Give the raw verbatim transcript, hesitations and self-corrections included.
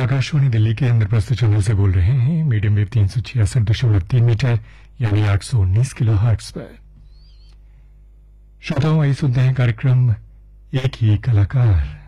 आकाशवाणी दिल्ली के इंद्रप्रस्थ चैनल से बोल रहे हैं। मीडियम वेव तीन सौ छियासठ दशमलव तीन मीटर यानी आठ सौ उन्नीस किलो हर्ट्ज पर। श्रोताओं, आइए सुनते हैं कार्यक्रम एक ही कलाकार।